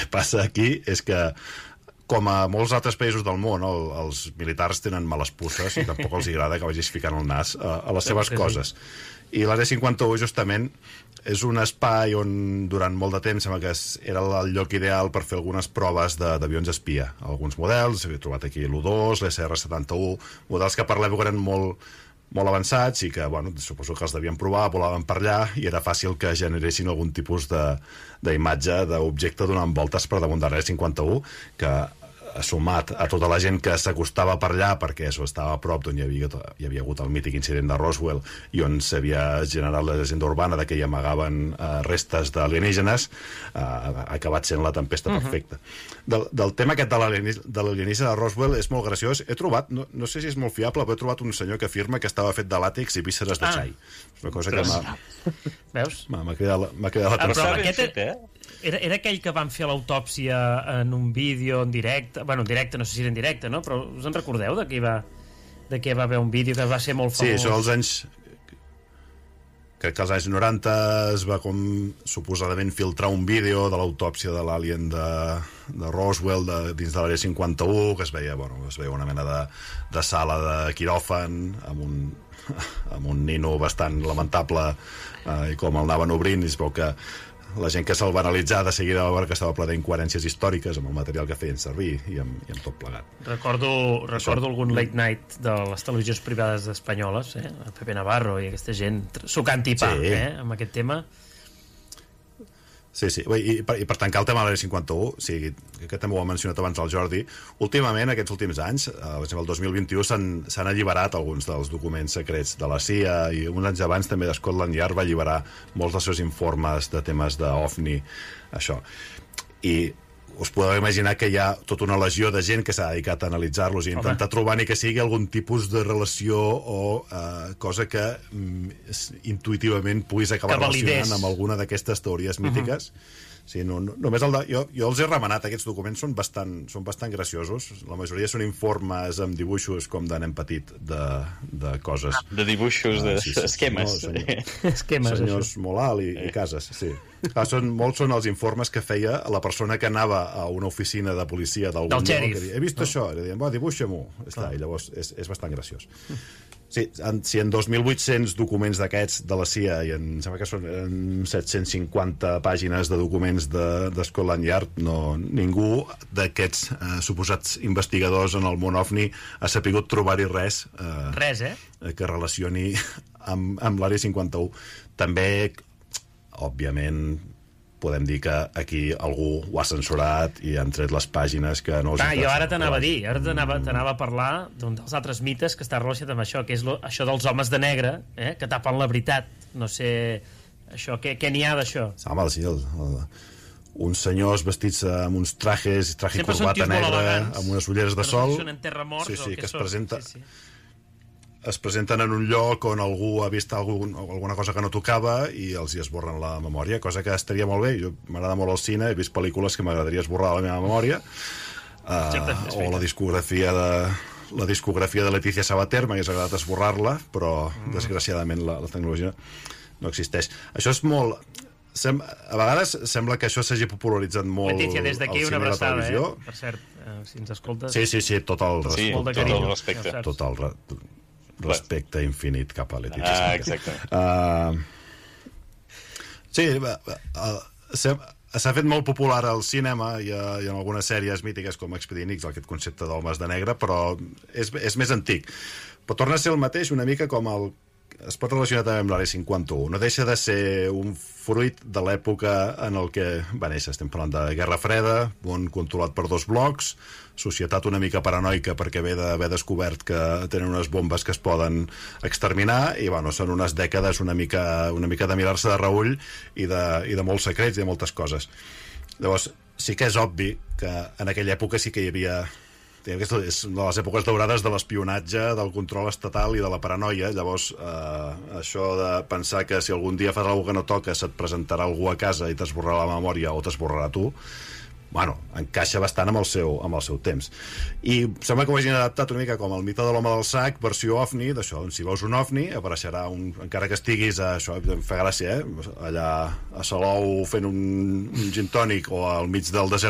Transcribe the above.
passa aquí és que, com a molts altres països del món, els militars tenen males pusses i tampoc els agrada que vagis ficant el nas a les seves coses. I l'Àrea 51 justament és un espai on durant molt de temps sembla que era el lloc ideal per fer algunes proves d'avions espia. Alguns models, s'havia trobat aquí l'U-2, l'SR-71, models que per l'època eren molt avançats i que, bueno, suposo que els devien provar, volaven per allà i era fàcil que generessin algun tipus d'imatge d'objecte donant voltes per damunt de l'Àrea 51, que sumat a tota la gent que s'acostava per allà perquè això estava a prop d'on hi havia hagut el mític incident de Roswell i on s'havia generat la llegenda urbana de que hi amagaven restes d'alienígenes, ha acabat sent la tempesta perfecta. Del tema aquest de l'alienígena de Roswell és molt graciós. He trobat, no sé si és molt fiable, però he trobat un senyor que afirma que estava fet de làtex i vísceres de xai. És una cosa que Veus? m'ha cridat l'atenció. Era aquell que van fer l'autòpsia en un vídeo en directe, bueno, en directe, no sé si era en directe, no? Però us en recordeu de què va haver un vídeo que va ser molt famós? Sí, això als anys... Crec que als anys 90 es va suposadament filtrar un vídeo de l'autòpsia de l'alien de Roswell dins de l'Àrea 51, que es veia una mena de sala de quiròfan amb un nino bastant lamentable i com el anaven obrint, i es veu que la gent que se'l va analitzar de seguida va veure que estava ple d'incoherències històriques amb el material que feien servir i amb tot plegat. Recordo algun late night de les televisions privades espanyoles, Pepe Navarro i aquesta gent sucant-hi pa, amb aquest tema. Sí. I per tancar el tema de l'Àrea 51, sí, que també ho ha mencionat abans el Jordi, últimament, aquests últims anys, per exemple, el 2021 s'han alliberat alguns dels documents secrets de la CIA, i uns anys abans també de Scotland Yard va alliberar molts dels seus informes de temes d'OVNI, això. I us podeu imaginar que hi ha tota una legió de gent que s'ha dedicat a analitzar-los i intentar trobar ni que sigui algun tipus de relació o cosa que intuïtivament puguis acabar relacionant amb alguna d'aquestes teories mítiques. Sí, només jo els he remenat. Aquests documents són bastant graciosos. La majoria són informes amb dibuixos com de nen petit de coses. De dibuixos, d'esquemes. Esquemes, senyors molt alt i cases, sí. Molts són els informes que feia la persona que anava a una oficina de policia d'algun lloc, que deia, he vist això, i deien, dibuixa-m'ho, i llavors és bastant graciós. Sí, si en 2.800 documents d'aquests de la CIA i em sembla que són 750 pàgines de documents de Scotland Yard, ningú d'aquests suposats investigadors en el món OVNI ha sapigut trobar-hi res que relacioni amb l'Àrea 51. També, òbviament, podem dir que aquí algú ho ha censurat i han tret les pàgines que no els interessen. Jo ara t'anava a dir, t'anava a parlar dels altres mites que està relacionat amb això, que és això dels homes de negre, que tapen la veritat. No sé, això, què n'hi ha d'això? Home, sí, uns senyors vestits amb uns trajes i corbata negra, amb unes ulleres de sol. Són en terra morts, que es presenten en un lloc on algú ha vist alguna cosa que no tocava i els hi esborren la memòria, cosa que estaria molt bé. Jo m'agrada molt el cine, he vist pel·lícules que m'agradaria esborrar la meva memòria, o la discografia de Leticia Sabater m'hagués agradat esborrar-la, però desgraciadament la tecnologia no existeix. Això és molt... A vegades sembla que això s'hagi popularitzat molt Leticia, des d'aquí una abraçada, per cert, si ens escoltes. Sí, tot el respecte. Tot el respecte infinit cap a Leticia. Exacte. S'ha fet molt popular al cinema i en algunes sèries mítiques com Expedient X, aquest concepte d'homes de negre, però és més antic. Però torna a ser el mateix una mica com es pot relacionar també amb l'Àrea 51. No deixa de ser un fruit de l'època en el que va néixer. Estem parlant de Guerra Freda, món controlat per dos blocs, societat una mica paranoica perquè ve d'haver descobert que tenen unes bombes que es poden exterminar i són unes dècades una mica de mirar-se de reüll i de molts secrets i de moltes coses. Llavors, sí que és obvi que en aquella època sí que hi havia... És de les èpoques daurades de l'espionatge, del control estatal i de la paranoia. Llavors, això de pensar que si algun dia fas alguna cosa que no toca se't presentarà algú a casa i t'esborrarà la memòria o t'esborrarà tu, encaixa bastant amb el seu temps. I sembla que ho hagin adaptat una mica com el mite de l'home del sac, versió OVNI, d'això, si veus un OVNI apareixerà encara que estiguis això em fa gràcia, allà a Salou fent un gin tònic o al mig del desert